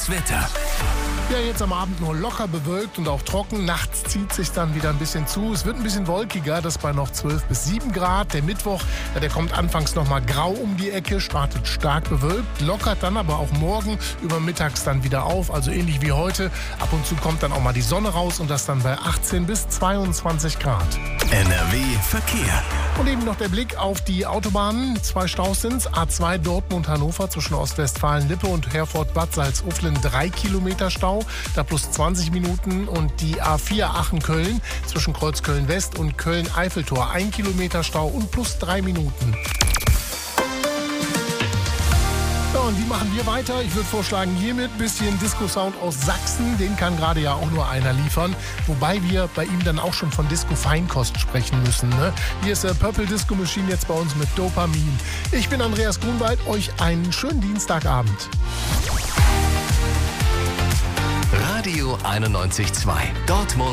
Das Wetter. Ja, jetzt am Abend nur locker bewölkt und auch trocken. Nachts zieht sich dann wieder ein bisschen zu. Es wird ein bisschen wolkiger, das bei noch 12 bis 7 Grad. Der Mittwoch, der kommt anfangs noch mal grau um die Ecke, startet stark bewölkt, lockert dann aber auch morgen über mittags dann wieder auf. Also ähnlich wie heute. Ab und zu kommt dann auch mal die Sonne raus und das dann bei 18 bis 22 Grad. NRW Verkehr. Und eben noch der Blick auf die Autobahnen. 2 Staus sind's. A2 Dortmund-Hannover zwischen Ostwestfalen-Lippe und Herford-Bad Salzuflen 3 Kilometer Stau. Da plus 20 Minuten. Und die A4 Aachen-Köln zwischen Kreuzköln-West und Köln-Eiffeltor 1 Kilometer Stau und plus 3 Minuten. Ja, und wie machen wir weiter? Ich würde vorschlagen, hiermit ein bisschen Disco-Sound aus Sachsen. Den kann gerade ja auch nur einer liefern. Wobei wir bei ihm dann auch schon von Disco-Feinkost sprechen müssen. Ne? Hier ist der Purple Disco Machine jetzt bei uns mit Dopamin. Ich bin Andreas Grunwald. Euch einen schönen Dienstagabend. Radio 91.2 Dortmund.